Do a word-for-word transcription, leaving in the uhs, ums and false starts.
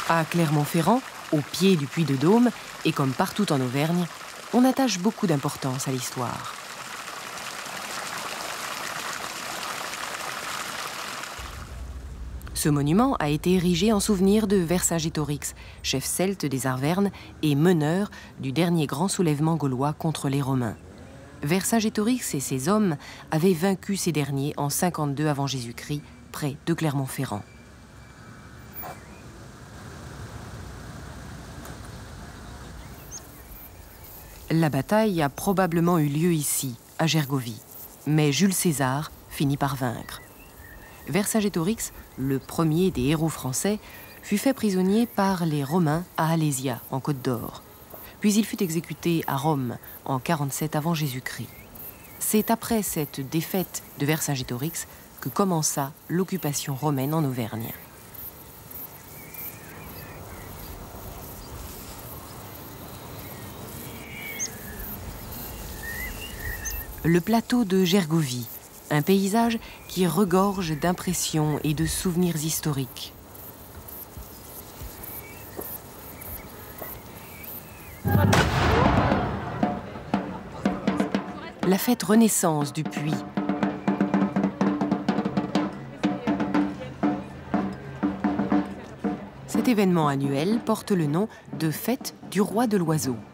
À Clermont-Ferrand, au pied du Puy de Dôme, et comme partout en Auvergne, on attache beaucoup d'importance à l'histoire. Ce monument a été érigé en souvenir de Vercingétorix, chef celte des Arvernes et meneur du dernier grand soulèvement gaulois contre les Romains. Vercingétorix et ses hommes avaient vaincu ces derniers en cinquante-deux avant Jésus-Christ, près de Clermont-Ferrand. La bataille a probablement eu lieu ici, à Gergovie, mais Jules César finit par vaincre. Vercingétorix, le premier des héros français, fut fait prisonnier par les Romains à Alésia, en Côte d'Or. Puis il fut exécuté à Rome en quarante-sept avant Jésus-Christ. C'est après cette défaite de Vercingétorix que commença l'occupation romaine en Auvergne. Le plateau de Gergovie, un paysage qui regorge d'impressions et de souvenirs historiques. La fête Renaissance du Puy. Cet événement annuel porte le nom de Fête du Roi de l'Oiseau.